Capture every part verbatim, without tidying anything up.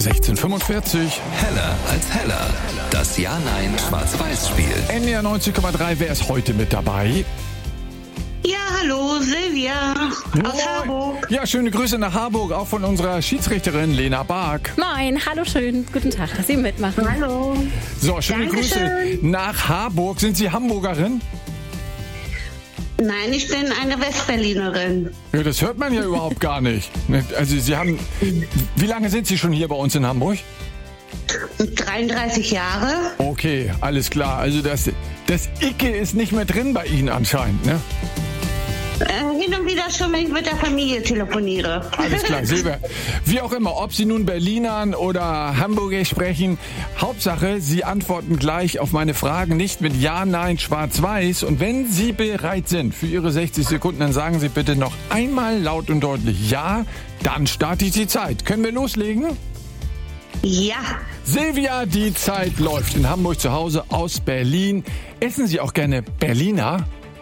sechzehn Uhr fünfundvierzig. Heller als Heller. Das Ja-Nein-Schwarz-Weiß-Spiel. N D R neunzig Komma drei, wer ist heute mit dabei? Ja, hallo, Silvia aus Moin. Harburg. Ja, schöne Grüße nach Harburg, auch von unserer Schiedsrichterin Lena Bark. Moin, hallo schön, guten Tag, dass Sie mitmachen. Hallo. So, schöne Dankeschön. Grüße nach Harburg. Sind Sie Hamburgerin? Nein, ich bin eine Westberlinerin. Ja, das hört man ja überhaupt gar nicht. Also Sie haben, wie lange sind Sie schon hier bei uns in Hamburg? dreiunddreißig Jahre. Okay, alles klar. Also das, das Icke ist nicht mehr drin bei Ihnen anscheinend, ne? Äh, hin und wieder schon, wenn ich mit der Familie telefoniere. Alles klar, Silber. Wie auch immer, ob Sie nun Berlinern oder Hamburger sprechen, Hauptsache, Sie antworten gleich auf meine Fragen nicht mit Ja, Nein, Schwarz-Weiß. Und wenn Sie bereit sind für Ihre sechzig Sekunden, dann sagen Sie bitte noch einmal laut und deutlich Ja, dann starte ich die Zeit. Können wir loslegen? Ja, Silvia, die Zeit läuft. In Hamburg zu Hause aus Berlin. Essen Sie auch gerne Berliner?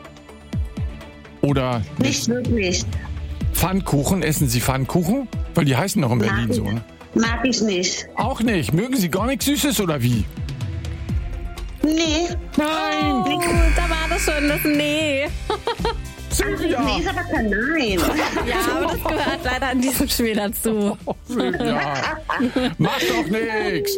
Oder nicht wirklich. Pfannkuchen? Essen Sie Pfannkuchen? Weil die heißen doch in Berlin Mag so, ne? Mag ich nicht. Auch nicht. Mögen Sie gar nichts Süßes oder wie? Nee. Nein! Oh, da war das schon, das Nee. Silvia! Nee ist aber kein Nein. Ja, aber das gehört leider an diesem Spiel dazu. Silvia! Mach doch nix!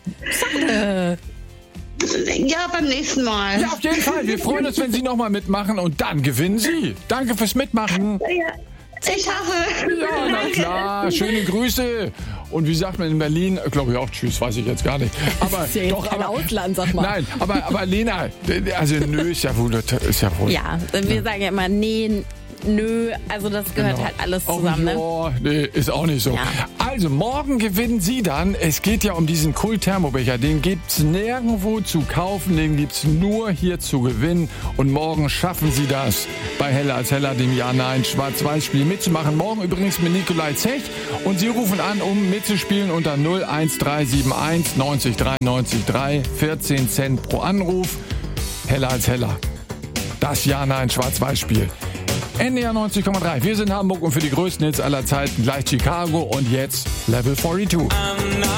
Ja, beim nächsten Mal. Ja, auf jeden Fall. Wir freuen uns, wenn Sie nochmal mitmachen und dann gewinnen Sie. Danke fürs Mitmachen. Ja, ich hoffe. Ja, na klar. Schöne Grüße. Und wie sagt man in Berlin? Glaube ich auch Tschüss, weiß ich jetzt gar nicht. Aber Das ist ja jetzt doch, kein aber, Ausland, sag mal. Nein, aber, aber Lena, also nö ist ja wohl, ist ja wohl. Ja, wir sagen ja immer Nee, Nö, also das gehört Genau. halt alles Oh, zusammen, ne? ja, nee, ist auch nicht so. Ja. Also, morgen gewinnen Sie dann. Es geht ja um diesen Kult-Thermobecher. Den gibt's nirgendwo zu kaufen. Den gibt's nur hier zu gewinnen. Und morgen schaffen Sie das, bei Heller als Heller, dem Ja-Nein-Schwarz-Weiß-Spiel mitzumachen. Morgen übrigens mit Nikolai Zech. Und Sie rufen an, um mitzuspielen unter null eins drei sieben eins neunzig drei neunzig drei. vierzehn Cent pro Anruf. Heller als Heller. Das Ja-Nein-Schwarz-Weiß-Spiel. N D R neunzig Komma drei. Wir sind Hamburg und für die größten Hits aller Zeiten gleich Chicago und jetzt Level zweiundvierzig.